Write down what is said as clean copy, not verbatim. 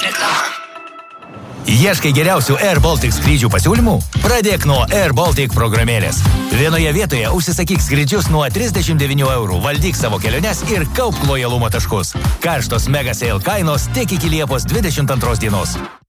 Reklama. Ieškai geriausių Air Baltic skrydžių pasiūlymų? Pradėk nuo Air Baltic programėlės. Vienoje vietoje užsisakyk skrydžius nuo 39 €, valdyk savo keliones ir kaupk lojalumo taškus. Karštos mega sale kainos tik iki Liepos 22 dienos.